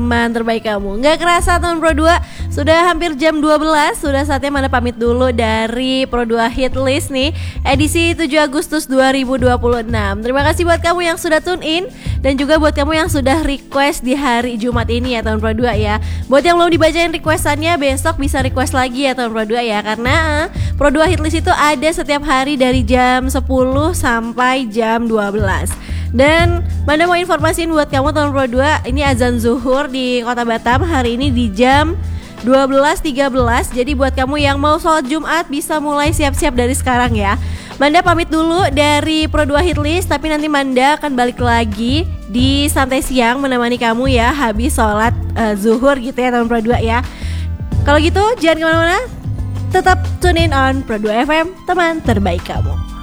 teman terbaik kamu. Nggak kerasa teman Pro 2, sudah hampir jam 12. Sudah saatnya Manda pamit dulu dari Pro 2 Hit List nih, edisi 7 Agustus 2026. Terima kasih buat kamu yang sudah tune in, dan juga buat kamu yang sudah request di hari Jumat ini ya teman Pro 2 ya. Buat yang belum dibacain requestannya, besok bisa request lagi ya teman Pro 2 ya. Karena Pro 2 Hit List itu ada setiap hari dari jam 10 sampai jam 12. Dan Manda mau informasiin buat kamu teman Pro 2, ini azan zuhur di Kota Batam hari ini di jam 12.13. Jadi buat kamu yang mau sholat Jumat bisa mulai siap-siap dari sekarang ya. Manda pamit dulu dari Pro 2 Hit List, tapi nanti Manda akan balik lagi di Santai Siang menemani kamu ya habis sholat zuhur gitu ya teman Pro 2 ya. Kalau gitu jangan kemana-mana, tetap tune in on Pro 2 FM, teman terbaik kamu.